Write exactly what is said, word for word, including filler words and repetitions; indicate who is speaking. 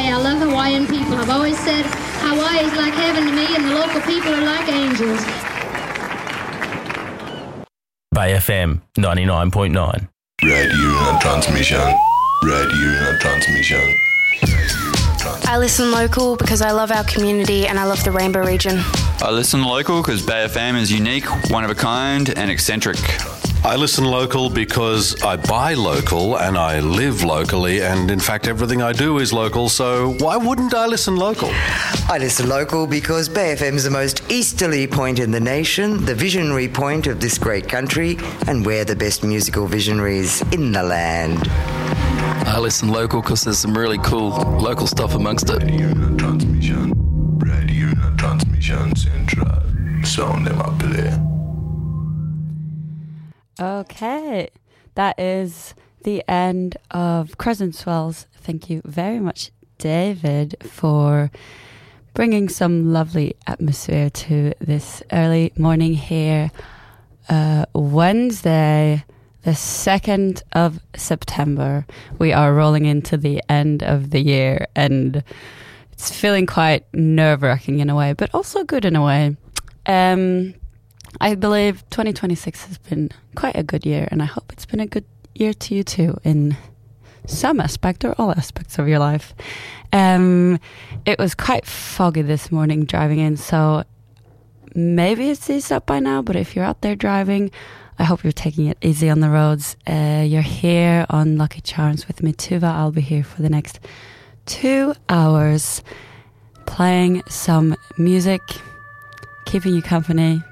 Speaker 1: Hawaii. I love Hawaiian people. I've always said Hawaii is like heaven to me and the local people are like angels.
Speaker 2: Bay F M ninety-nine point nine.
Speaker 3: Radio transmission. Radio transmission.
Speaker 4: I listen local because I love our community and I love the Rainbow region.
Speaker 5: I listen local because Bay F M is unique, one of a kind and eccentric.
Speaker 6: I listen local because I buy local and I live locally, and in fact everything I do is local, so why wouldn't I listen local?
Speaker 7: I listen local because Bay F M is the most easterly point in the nation, the visionary point of this great country, and we're the best musical visionaries in the land.
Speaker 8: I listen local because there's some really cool local stuff amongst it.
Speaker 3: Radio transmission. Radio transmission central. Sound them up there.
Speaker 9: Okay, that is the end of Crescent Swells. Thank you very much, David, for bringing some lovely atmosphere to this early morning here, uh, Wednesday, the second of September. We are rolling into the end of the year, and it's feeling quite nerve-wracking in a way, but also good in a way. Um... I believe twenty twenty-six has been quite a good year, and I hope it's been a good year to you too in some aspect or all aspects of your life. Um, it was quite foggy this morning driving in, so maybe it's eased up by now, but if you're out there driving, I hope you're taking it easy on the roads. Uh, you're here on Lucky Charms with me, Tuva. I'll be here for the next two hours playing some music, keeping you company,